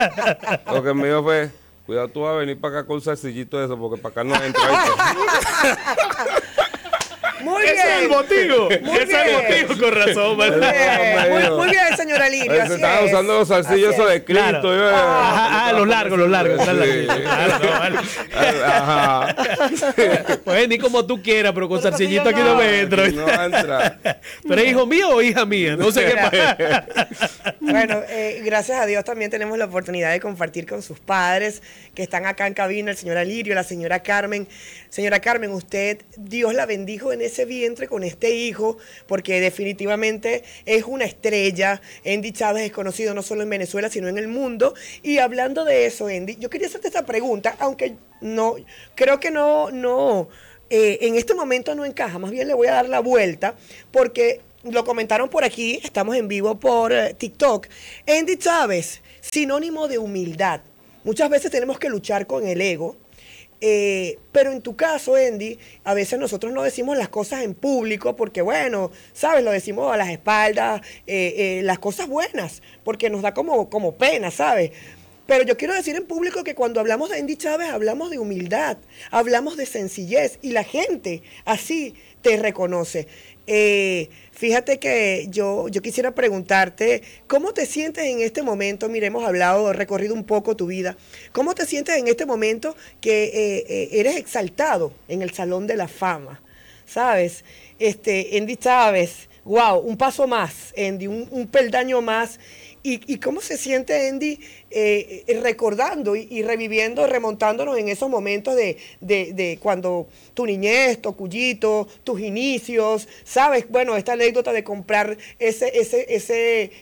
Lo que me dijo fue, cuidado, tú vas a venir para acá con un salsillito de eso, porque para acá no entra. ¿Viste? Muy Ese bien. es el motivo. Muy Ese es el bien. motivo, con razón. Muy bien, muy bien, señora Lirio. Se así estaban es. usando los salsillos Así esos es. de Cristo. Claro. yo, Ajá, los largos, los largos. Sí. Están larguitos. Claro, no, vale. Ajá. Puedes venir como tú quieras, pero con zarcillito aquí no me entro. Aquí no entra. ¿Pero es hijo mío o hija mía? No sé qué pasa. Bueno, gracias a Dios también tenemos la oportunidad de compartir con sus padres que están acá en cabina, el señor Alirio, la señora Carmen. Señora Carmen, usted, Dios la bendijo en ese vientre con este hijo, porque definitivamente es una estrella. Andy Chávez es conocido no solo en Venezuela, sino en el mundo. Y hablando de eso, Andy, yo quería hacerte esta pregunta, aunque no, creo que no, en este momento no encaja, más bien le voy a dar la vuelta, porque lo comentaron por aquí, estamos en vivo por TikTok. Andy Chávez, sinónimo de humildad. Muchas veces tenemos que luchar con el ego. Pero en tu caso, Andy, a veces nosotros no decimos las cosas en público porque, bueno, ¿sabes? Lo decimos a las espaldas, las cosas buenas, porque nos da como pena, ¿sabes? Pero yo quiero decir en público que cuando hablamos de Andy Chávez, hablamos de humildad, hablamos de sencillez y la gente así te reconoce. Fíjate que yo quisiera preguntarte, ¿cómo te sientes en este momento? Mire, hemos hablado, recorrido un poco tu vida. ¿Cómo te sientes en este momento que eres exaltado en el Salón de la Fama? ¿Sabes? Andy Chávez, wow, un paso más, Andy, un peldaño más. ¿Y cómo se siente Andy recordando y reviviendo, remontándonos en esos momentos de cuando tu niñez, tu cuyito, tus inicios, sabes? Bueno, esta anécdota de comprar ese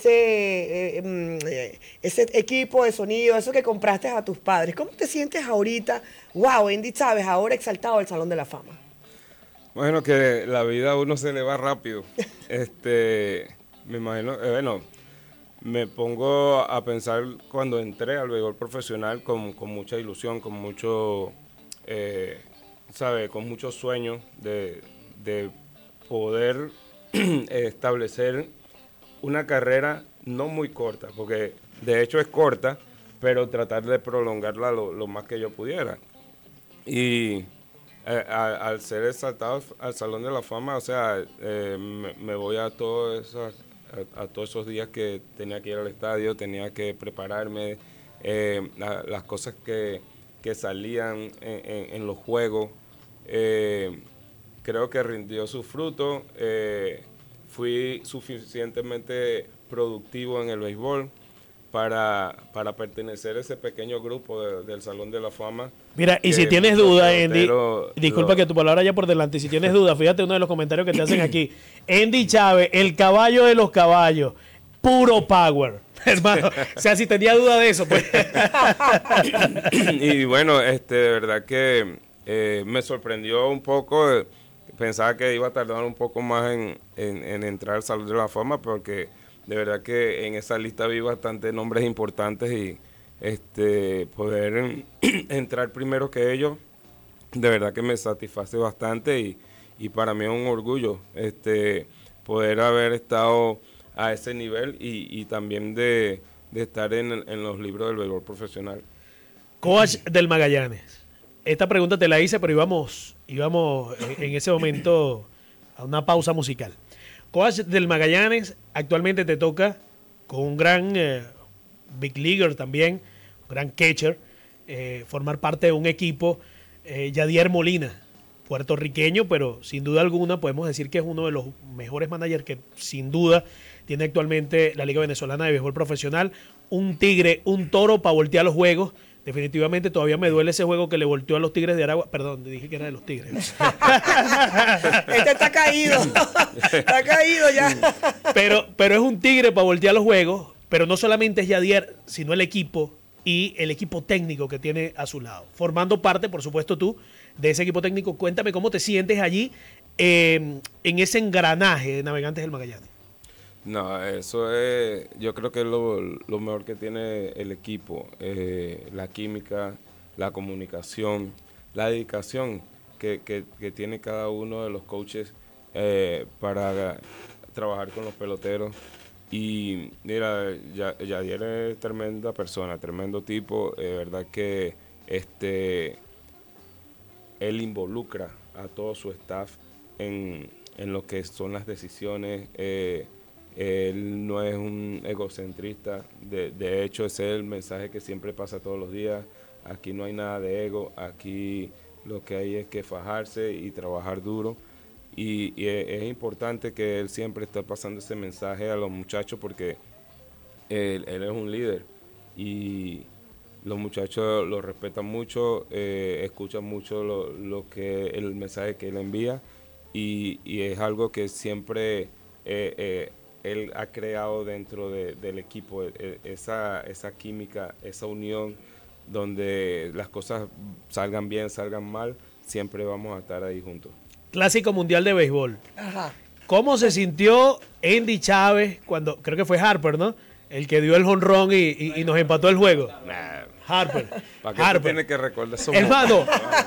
equipo de sonido, eso que compraste a tus padres. ¿Cómo te sientes ahorita? Wow, Andy Chávez, ahora exaltado al Salón de la Fama. Bueno, que la vida a uno se le va rápido. Me imagino, bueno, me pongo a pensar cuando entré al béisbol profesional con mucha ilusión, con mucho, con muchos sueños de poder establecer una carrera no muy corta, porque de hecho es corta, pero tratar de prolongarla lo más que yo pudiera. Y al ser exaltado al Salón de la Fama, o sea, me voy a todos esos días que tenía que ir al estadio, tenía que prepararme, las cosas que salían en los juegos, creo que rindió su fruto, fui suficientemente productivo en el béisbol para pertenecer a ese pequeño grupo del Salón de la Fama. Mira, y si tienes duda, Andy, disculpa que tu palabra ya por delante, si tienes duda, fíjate uno de los comentarios que te hacen aquí. Andy Chávez, el caballo de los caballos, puro power. Hermano, o sea, si tenía duda de eso, pues. Y bueno, de verdad que me sorprendió un poco, pensaba que iba a tardar un poco más en entrar al Salón de la Fama, porque de verdad que en esa lista vi bastantes nombres importantes y poder entrar primero que ellos, de verdad que me satisface bastante y para mí es un orgullo poder haber estado a ese nivel y también de estar en los libros del béisbol profesional. Coach del Magallanes. Esta pregunta te la hice, pero íbamos en ese momento a una pausa musical. Coach del Magallanes, actualmente te toca con un gran big leaguer también, un gran catcher, formar parte de un equipo, Yadier Molina, puertorriqueño, pero sin duda alguna podemos decir que es uno de los mejores managers que sin duda tiene actualmente la Liga Venezolana de Béisbol Profesional. Un tigre, un toro para voltear los juegos. Definitivamente todavía me duele ese juego que le volteó a los Tigres de Aragua. Perdón, dije que era de los Tigres. Está caído. Está caído ya. Pero es un tigre para voltear los juegos. Pero no solamente es Yadier, sino el equipo y el equipo técnico que tiene a su lado. Formando parte, por supuesto, tú, de ese equipo técnico. Cuéntame cómo te sientes allí en ese engranaje de Navegantes del Magallanes. No, eso es, yo creo que es lo mejor que tiene el equipo, la química, la comunicación, la dedicación que tiene cada uno de los coaches para trabajar con los peloteros. Y mira, Yadier es tremenda persona, tremendo tipo. Verdad que él involucra a todo su staff en lo que son las decisiones. Él no es un egocentrista. De hecho, ese es el mensaje que siempre pasa todos los días. Aquí no hay nada de ego. Aquí lo que hay es que fajarse y trabajar duro. Y es importante que él siempre esté pasando ese mensaje a los muchachos porque él es un líder y los muchachos lo respetan mucho, escuchan mucho el mensaje que él envía y es algo que siempre él ha creado dentro del equipo, esa química, esa unión donde las cosas salgan bien, salgan mal, siempre vamos a estar ahí juntos. Clásico Mundial de Béisbol. Ajá. ¿Cómo se sintió Andy Chávez cuando, creo que fue Harper, ¿no? El que dio el jonrón y nos empató el juego. Nah. Harper. ¿Para qué Harper. tiene que recordar eso? Hermano.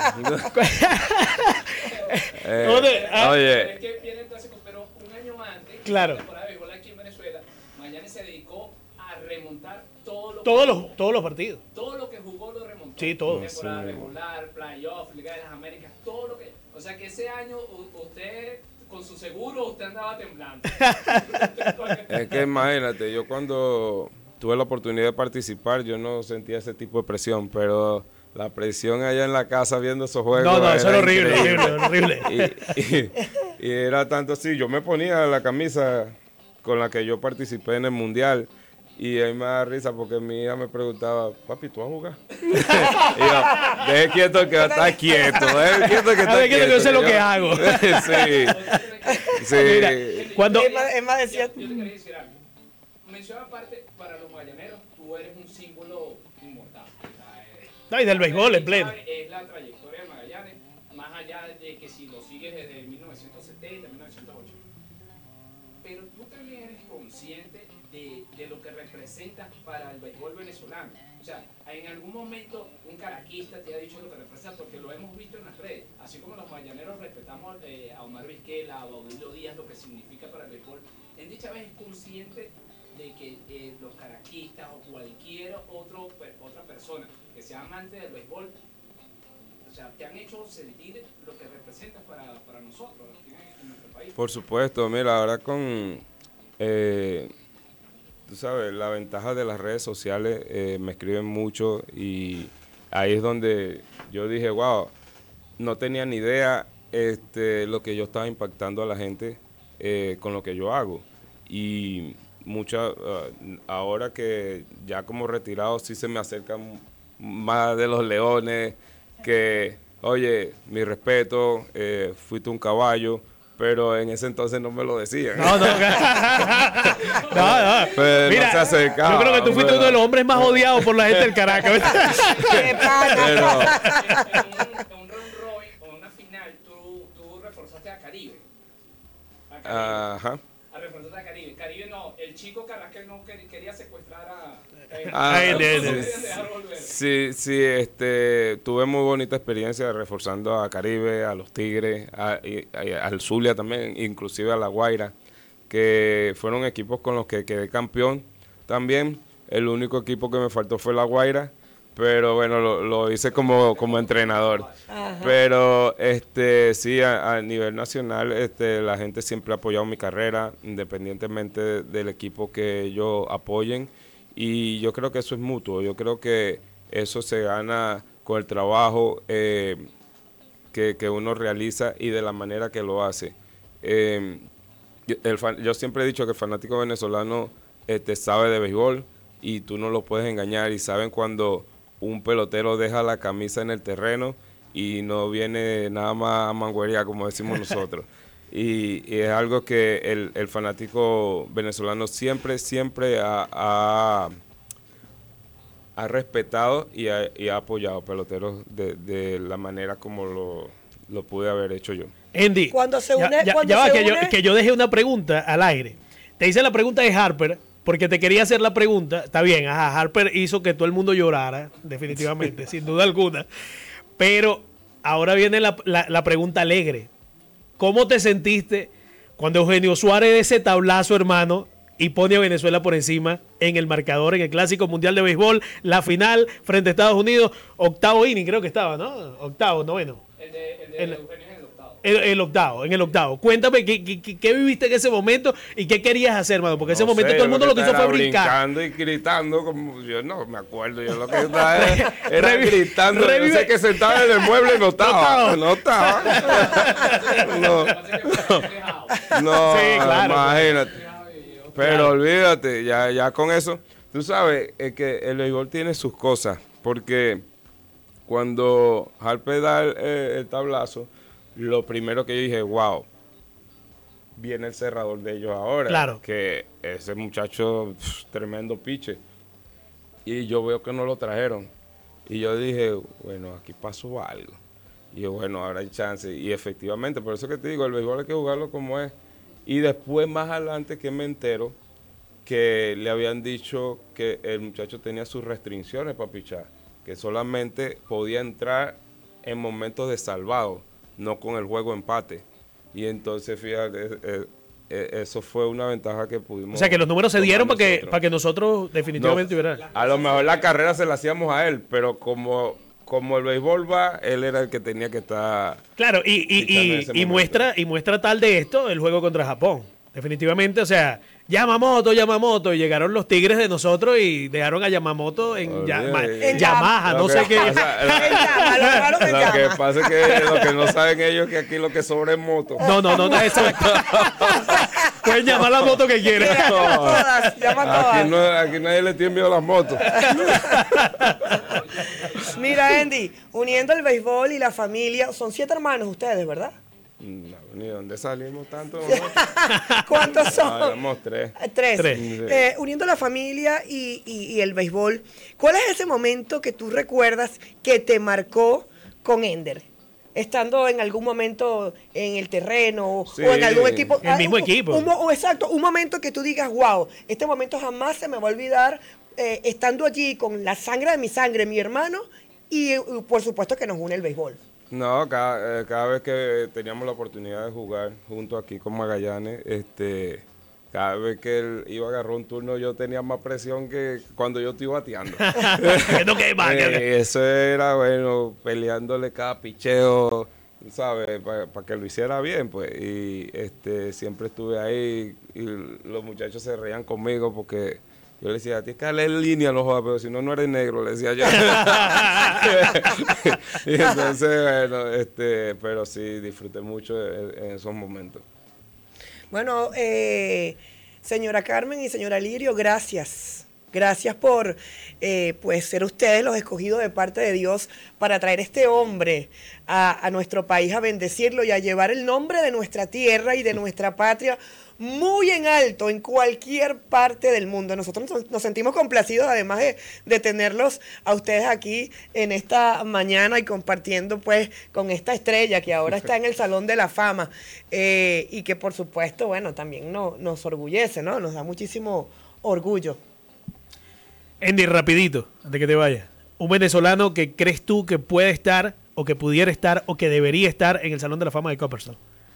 Oye. Es que viene el clásico, pero un año antes, Claro. la temporada de béisbol aquí en Venezuela, Magallanes se dedicó a remontar Todos los partidos. todo lo que jugó lo remontó. Sí, todo. Temporada regular, playoff, Liga de las Américas, todo lo que... O sea que ese año usted, con su seguro, usted andaba temblando. Es que imagínate, yo cuando tuve la oportunidad de participar, yo no sentía ese tipo de presión, pero la presión allá en la casa viendo esos juegos. No, eso era horrible, increíble. horrible. Y era tanto así, yo me ponía la camisa con la que yo participé en el Mundial. Y a mí me da risa porque mi hija me preguntaba, papi, ¿tú vas a jugar? Y yo, deje quieto que está quieto, deje quieto que está quieto. Que yo sé lo que hago. Sí. Mira, cuando... Emma decía... Yo te quería decir algo. Menciona aparte, para los magallaneros, tú eres un símbolo inmortal. No, y del béisbol en pleno. Es la trayectoria de Magallanes, más allá de que si lo sigues desde 1970, 1908. Pero tú también eres consciente de lo que representas para el béisbol venezolano. O sea, en algún momento un caraquista te ha dicho lo que representa, porque lo hemos visto en las redes. Así como los magallaneros respetamos a Omar Vizquela, a Baudilio Díaz, lo que significa para el béisbol, en dicha vez es consciente de que los caraquistas o cualquier otra persona que sea amante del béisbol, o sea, te han hecho sentir lo que representas para nosotros aquí en nuestro país. Por supuesto, mira, ahora con... tú sabes, la ventaja de las redes sociales, me escriben mucho y ahí es donde yo dije, wow, no tenía ni idea lo que yo estaba impactando a la gente con lo que yo hago. Y ahora que ya como retirado sí se me acercan más de los leones, que, oye, mi respeto, fuiste un caballo. Pero en ese entonces no me lo decían. No. No. Pero Mira, no se acercaba. yo creo que tú fuiste uno de los hombres más odiados por la gente del Caracas. ¡Qué pana! En un round robin o en una final, tú reforzaste a Caribe. Ajá. A reforzarte a Caribe. Caribe no, el chico Carrasquel no quería secuestrar a... Sí, tuve muy bonita experiencia reforzando a Caribe, a los Tigres, al Zulia también, inclusive a La Guaira, que fueron equipos con los que quedé campeón también. El único equipo que me faltó fue La Guaira, pero bueno, lo hice como entrenador. Ajá. Pero sí, a nivel nacional, la gente siempre ha apoyado mi carrera, independientemente del equipo que ellos apoyen. Y yo creo que eso es mutuo, yo creo que eso se gana con el trabajo que uno realiza y de la manera que lo hace. Yo siempre he dicho que el fanático venezolano sabe de béisbol y tú no lo puedes engañar, y saben cuando un pelotero deja la camisa en el terreno y no viene nada más a manguería, como decimos nosotros. Y es algo que el fanático venezolano siempre ha respetado y ha apoyado peloteros de la manera como lo pude haber hecho yo. Andy, cuando se une, que yo dejé una pregunta al aire. Te hice la pregunta de Harper porque te quería hacer la pregunta. Está bien, Harper hizo que todo el mundo llorara, definitivamente, sin duda alguna. Pero ahora viene la pregunta alegre. ¿Cómo te sentiste cuando Eugenio Suárez de ese tablazo, hermano, y pone a Venezuela por encima en el marcador en el Clásico Mundial de Béisbol, la final frente a Estados Unidos, octavo inning creo que estaba, ¿no? Octavo, noveno. El de Eugenio es el octavo. En el octavo. Cuéntame, ¿qué viviste en ese momento y qué querías hacer, mano? Porque ese momento todo el mundo lo que hizo fue brincar. Brincando y gritando, como yo no me acuerdo, yo lo que estaba era gritando. Yo sé que sentaba en el mueble no estaba. No, Sí, claro. Imagínate. Pero olvídate, ya con eso, tú sabes que el béisbol tiene sus cosas, porque cuando Harper da el tablazo, lo primero que yo dije, wow, viene el cerrador de ellos ahora. Claro. Que ese muchacho, tremendo piche. Y yo veo que no lo trajeron. Y yo dije, bueno, aquí pasó algo. Y yo, bueno, ahora hay chance. Y efectivamente, por eso que te digo, el béisbol hay que jugarlo como es. Y después, más adelante, que me entero que le habían dicho que el muchacho tenía sus restricciones para pichar. Que solamente podía entrar en momentos de salvado, no con el juego empate. Y entonces, fíjate, eso fue una ventaja que pudimos. O sea, que los números se dieron para que nosotros definitivamente hubiera. A lo mejor la carrera se la hacíamos a él, pero como el béisbol va, él era el que tenía que estar. Claro, y muestra tal de esto el juego contra Japón. Definitivamente, o sea, Yamamoto, y llegaron los Tigres de nosotros y dejaron a Yamamoto en Yamaha, no sé qué. Lo que pasa es que lo que no saben ellos es que aquí lo que sobra es moto. No, exacto. Pueden llamar la moto que quieran. Aquí nadie le tiene miedo a las motos. Mira, Andy, uniendo el béisbol y la familia, son 7 hermanos ustedes, ¿verdad? No, ni de dónde salimos tanto. ¿Cuántos son? Somos 3. 3. Sí. Uniendo la familia y el béisbol, ¿cuál es ese momento que tú recuerdas que te marcó con Ender? Estando en algún momento en el terreno Sí, o en algún equipo. el mismo equipo. Exacto, un momento que tú digas, wow, este momento jamás se me va a olvidar, estando allí con la sangre de mi sangre, mi hermano, y por supuesto que nos une el béisbol. No, cada vez que teníamos la oportunidad de jugar junto aquí con Magallanes, cada vez que él iba a agarrar un turno, yo tenía más presión que cuando yo estoy bateando. Eso era, bueno, peleándole cada picheo, ¿sabes? Para que lo hiciera bien, pues. Y siempre estuve ahí y los muchachos se reían conmigo porque yo le decía, tienes que darle línea a los jugadores, pero si no, no eres negro, le decía yo. Y entonces, bueno, pero sí, disfruté mucho en esos momentos. Bueno, señora Carmen y señora Lirio, gracias. Gracias por pues ser ustedes los escogidos de parte de Dios para traer este hombre a nuestro país, a bendecirlo y a llevar el nombre de nuestra tierra y de nuestra patria muy en alto en cualquier parte del mundo. Nosotros nos sentimos complacidos además de tenerlos a ustedes aquí en esta mañana y compartiendo pues con esta estrella que ahora está en el Salón de la Fama y que por supuesto, bueno, también nos orgullece, ¿no? Nos da muchísimo orgullo. Andy, rapidito, antes de que te vayas. Un venezolano que crees tú que puede estar, o que pudiera estar, o que debería estar en el Salón de la Fama de Copperstone.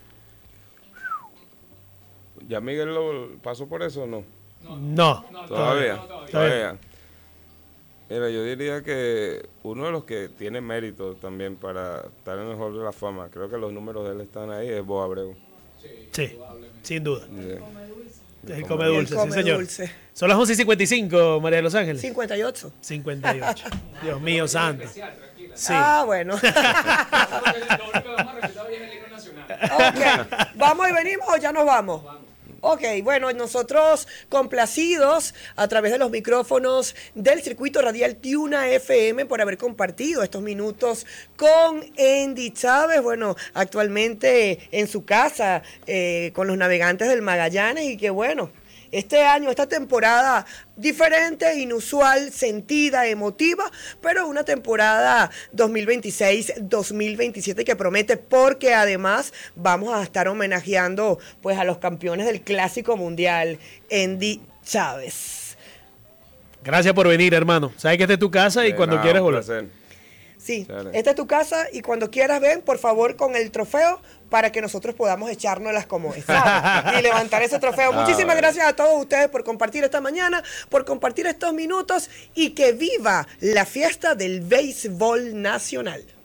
¿Ya Miguel lo pasó por eso o no? No. Todavía. Mira, yo diría que uno de los que tiene mérito también para estar en el Hall de la Fama, creo que los números de él están ahí, es Bo Abreu. Sí, sin duda. El Come dulce, sí, señor. dulce. Son las 11:55, María de Los Ángeles. 58. 58. Dios mío santo. Sí. Ah, bueno. Lo único que vamos a respetar hoy es el himno nacional. Ok, ¿vamos y venimos o ya nos vamos? Ok, bueno, nosotros complacidos a través de los micrófonos del circuito radial Tiuna FM por haber compartido estos minutos con Andy Chávez, bueno, actualmente en su casa con los Navegantes del Magallanes y que bueno, este año, esta temporada diferente, inusual, sentida, emotiva, pero una temporada 2026-2027 que promete porque además vamos a estar homenajeando pues a los campeones del Clásico Mundial, Andy Chávez. Gracias por venir, hermano. Sabes que esta es tu casa y cuando quieras volver. Sí, Chévere. esta es tu casa y cuando quieras ven, por favor, con el trofeo para que nosotros podamos echárnoslas como es, ¿sabes? Y levantar ese trofeo. Muchísimas gracias a todos ustedes por compartir esta mañana, por compartir estos minutos y que viva la fiesta del béisbol nacional.